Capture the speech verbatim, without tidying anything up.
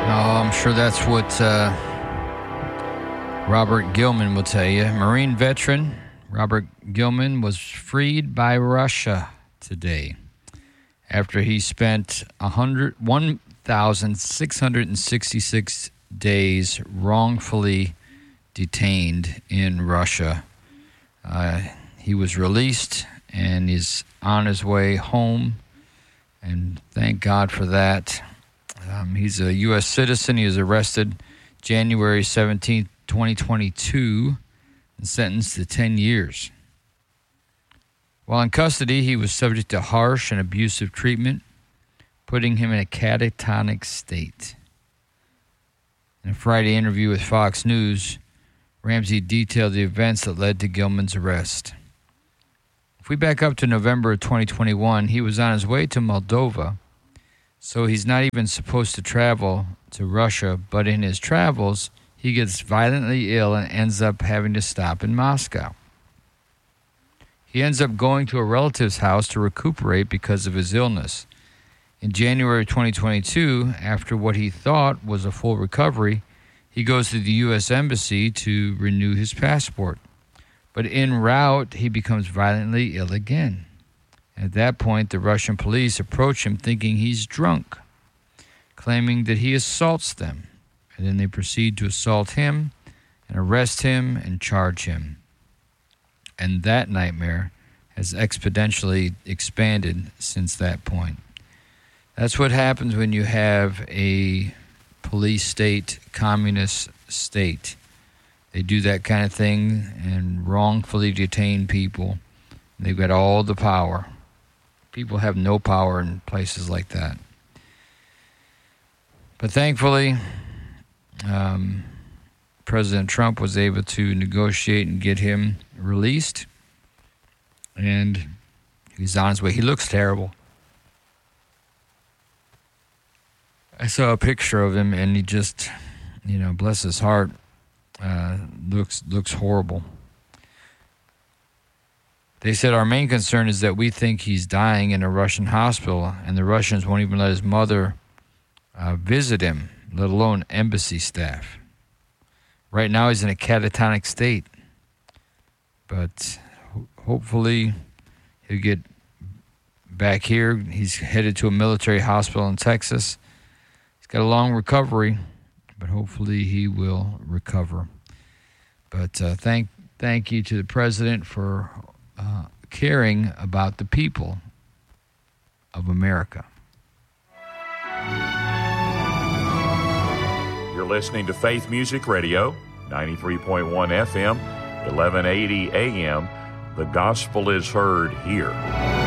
Oh, I'm sure that's what uh, Robert Gilman will tell you. Marine veteran Robert Gilman was freed by Russia today after he spent one thousand six hundred sixty-six days wrongfully detained in Russia. Uh, he was released and is on his way home, and thank God for that. Um, he's a U S citizen. He was arrested January seventeenth, twenty twenty-two, and sentenced to ten years. While in custody, he was subject to harsh and abusive treatment, putting him in a catatonic state. In a Friday interview with Fox News, Ramsey detailed the events that led to Gilman's arrest. If we back up to November of twenty twenty-one, he was on his way to Moldova, so he's not even supposed to travel to Russia, but in his travels, he gets violently ill and ends up having to stop in Moscow. He ends up going to a relative's house to recuperate because of his illness. In January twenty twenty-two, after what he thought was a full recovery, he goes to the U S Embassy to renew his passport. But en route, he becomes violently ill again. At that point, the Russian police approach him thinking he's drunk, claiming that he assaults them. And then they proceed to assault him and arrest him and charge him. And that nightmare has exponentially expanded since that point. That's what happens when you have a police state, communist state. They do that kind of thing and wrongfully detain people. They've got all the power. People have no power in places like that. But thankfully, um, President Trump was able to negotiate and get him released. And he's on his way. He looks terrible. I saw a picture of him, and he just, you know, bless his heart, uh, looks looks horrible. They said, our main concern is that we think he's dying in a Russian hospital, and the Russians won't even let his mother uh, visit him, let alone embassy staff. Right now he's in a catatonic state, but ho- hopefully he'll get back here. He's headed to a military hospital in Texas. He's got a long recovery, but hopefully he will recover. But uh, thank thank you to the president for uh, caring about the people of America. You're listening to Faith Music Radio, ninety-three point one F M, eleven eighty A M. The gospel is heard here.